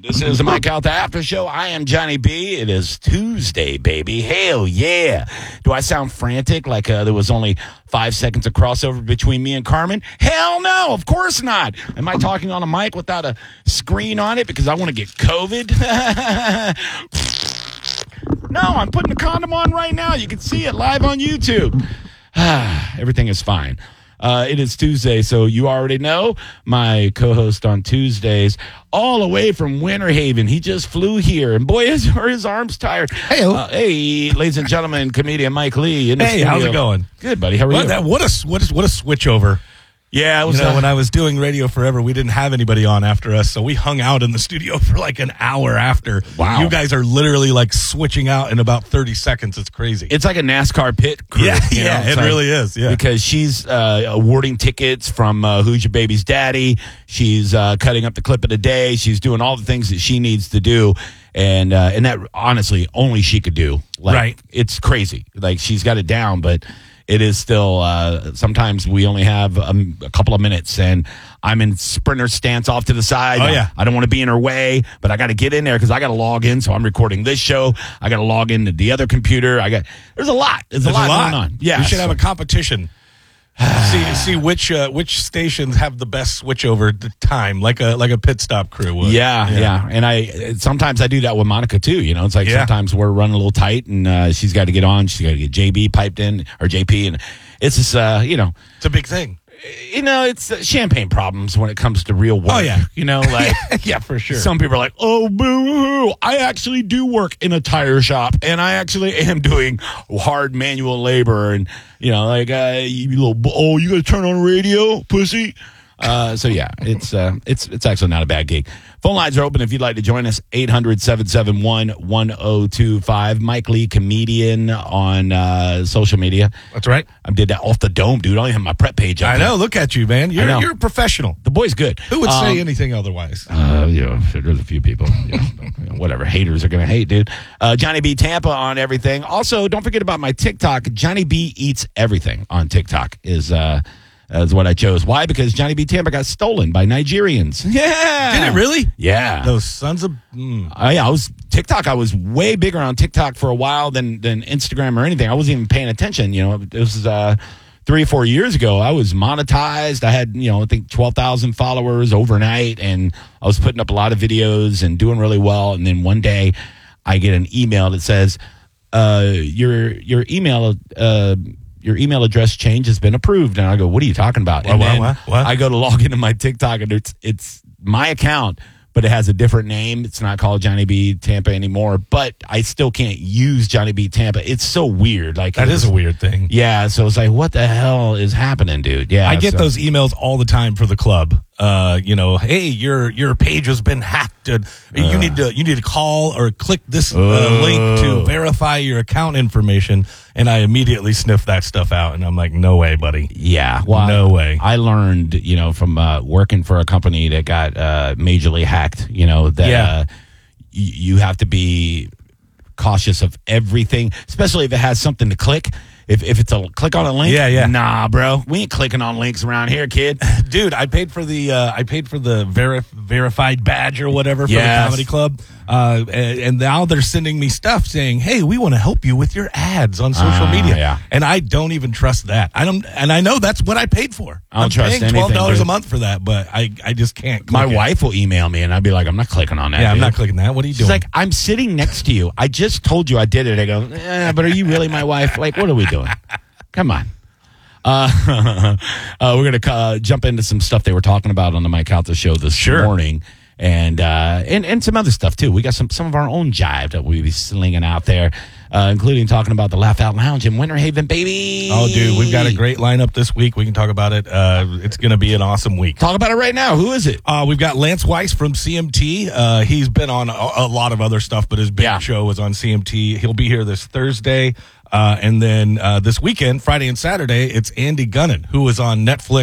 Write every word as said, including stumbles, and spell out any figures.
This is the Mike Out the After Show. I am Johnny B. It is Tuesday, baby. Hell yeah. Do I sound frantic like uh, there was only five seconds of crossover between me and Carmen? Hell no, of course not. Am I talking on a mic without a screen on it because I want to get COVID? No, I'm putting a condom on right now. You can see it live on YouTube. Everything is fine. Uh, it is Tuesday, so you already know my co-host on Tuesdays, all the way from Winter Haven. He just flew here, and boy, his, are his arms tired. Hey, uh, hey, ladies and gentlemen, comedian Mike Lee. In the hey, studio. how's it going? Good, buddy. How are What, you? that, what a what a what a switch over. Yeah, it was, you know, uh, when I was doing Radio Forever, we didn't have anybody on after us, so we hung out in the studio for like an hour after. Wow. You guys are literally like switching out in about thirty seconds. It's crazy. It's like a NASCAR pit crew. Yeah, you know? yeah, It's it like- really is, yeah. Because she's uh, awarding tickets from uh, Who's Your Baby's Daddy. She's uh, cutting up the clip of the day. She's doing all the things that she needs to do. And uh, and that, honestly, only she could do. Like, Right. It's crazy. Like, she's got it down, but it is still, uh, sometimes we only have um, a couple of minutes, and I'm in sprinter stance off to the side. Oh, yeah. I don't want to be in her way, but I got to get in there because I got to log in. So I'm recording this show. I got to log into the other computer. I got, there's a lot. There's, There's a, lot going on. Yeah. you should so- have a competition. see see which uh, which stations have the best switchover t- time, like a like a pit stop crew would. Yeah, yeah, and I sometimes I do that with Monica too. You know, it's like Yeah. sometimes we're running a little tight, and uh, she's got to get on. She's got to get J B piped in or J P, and it's just uh, you know, It's a big thing. you know, it's uh, champagne problems when it comes to real work. Oh, yeah. you know, like Yeah, for sure. some people are like, oh, boo-hoo, I actually do work in a tire shop, and I actually am doing hard manual labor, and you know, like uh, you little, oh, you got to turn on radio, pussy. Uh, so yeah, it's uh, it's it's actually not a bad gig. Phone lines are open if you'd like to join us. eight hundred, seven seven one, one oh two five. Mike Lee, comedian on uh, social media. That's right. I did that off the dome, dude. I don't even have my prep page up I there. know. Look at you, man. You're know. you're a professional. The boy's good. Who would say Um, anything otherwise? Uh, yeah, there's a few people. Yeah, whatever. Haters are going to hate, dude. Uh, Johnny B. Tampa on everything. Also, don't forget about my TikTok. Johnny B. Eats Everything on TikTok is uh, is what I chose. Why? Because Johnny B. Tampa got stolen by Nigerians. Yeah. Did it really? Yeah. Those sons of. Mm. Uh, yeah, I was TikTok. I was way bigger on TikTok for a while than than Instagram or anything. I wasn't even paying attention. You know, this was uh, three or four years ago. I was monetized. I had, you know, I think twelve thousand followers overnight, and I was putting up a lot of videos and doing really well. And then one day, I get an email that says, uh, "Your your email." Uh, Your email address change has been approved. And I go, what are you talking about? What, And what, then what, what? I go to log into my TikTok, and it's it's my account, but it has a different name. It's not called Johnny B. Tampa anymore, but I still can't use Johnny B. Tampa. It's so weird. Like That it is was- a weird thing. Yeah, so it's like, what the hell is happening, dude? Yeah, I get so- those emails all the time for the club. Uh, you know, hey, your your page has been hacked. Uh, you need to you need to call or click this uh, Oh. link to verify your account information. And I immediately sniff that stuff out, and I'm like, no way, buddy. Yeah, well, No way. I learned, you know, from uh, working for a company that got uh, majorly hacked. You know that Yeah. uh, y- you have to be cautious of everything, especially if it has something to click. If if it's a click on a link, Yeah, yeah. nah, bro, we ain't clicking on links around here, kid. Dude, I paid for the uh, I paid for the veri- verified badge or whatever for Yes. the comedy club, uh, and, and now they're sending me stuff saying, "Hey, we want to help you with your ads on social Ah, media." yeah. And I don't even trust that. I don't, and I know that's what I paid for. I don't I'm trust paying anything, twelve dollars a dude. month for that, but I I just can't. My click it. wife will email me, and I'd be like, I'm not clicking on that. Yeah, I'm dude. not clicking that. What are you She's doing? like, I'm sitting next to you. I just told you I did it. I go, eh, but are you really my wife? Like, what are we doing? Come on. Uh, uh, we're going to uh, jump into some stuff they were talking about on the Mike Calta show this Sure. morning. And, uh, and and some other stuff, too. We got some, some of our own jive that we'll be slinging out there, uh, including talking about the Laugh Out Lounge in Winter Haven, baby. Oh, dude, we've got a great lineup this week. We can talk about it. Uh, it's going to be an awesome week. Talk about it right now. Who is it? Uh, we've got Lance Weiss from C M T. Uh, he's been on a, a lot of other stuff, but his big Yeah. show is on C M T. He'll be here this Thursday. Uh, and then uh, this weekend, Friday and Saturday, it's Andy Gunnan, who is on Netflix.